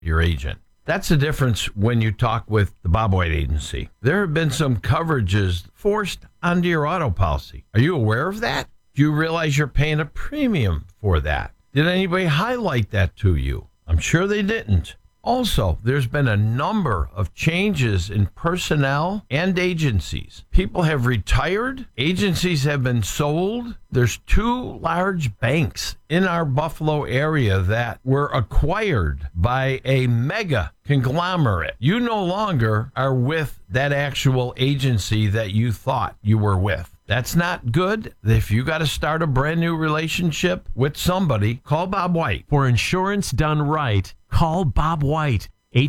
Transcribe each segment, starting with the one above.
your agent. That's the difference when you talk with the Bob White Agency. There have been some coverages forced onto your auto policy. Are you aware of that? Do you realize you're paying a premium for that? Did anybody highlight that to you? I'm sure they didn't. Also, there's been a number of changes in personnel and agencies. People have retired. Agencies have been sold. There's 2 large banks in our Buffalo area that were acquired by a mega conglomerate. You no longer are with that actual agency that you thought you were with. That's not good. If you got to start a brand new relationship with somebody, call Bob White. For insurance done right, call Bob White,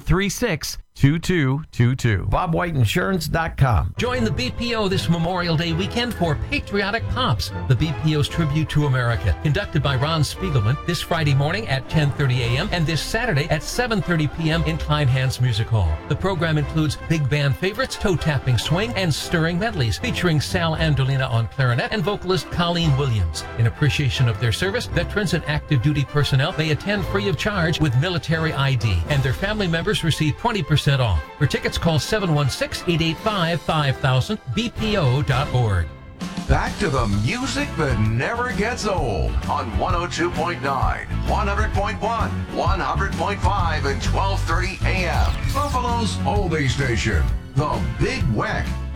836-2222. BobWhiteInsurance.com. Join the BPO this Memorial Day weekend for Patriotic Pops, the BPO's tribute to America, conducted by Ron Spiegelman this Friday morning at 10:30 a.m. and this Saturday at 7:30 p.m. in Kleinhans Music Hall. The program includes big band favorites, toe-tapping swing, and stirring medleys featuring Sal Andolina on clarinet and vocalist Colleen Williams. In appreciation of their service, veterans and active duty personnel may attend free of charge with military ID, and their family members receive 20% off. For tickets, call 716-885-5000, bpo.org. Back to the music that never gets old on 102.9, 100.1, 100.5, and 1230 AM. Buffalo's oldie station, The Big Weck.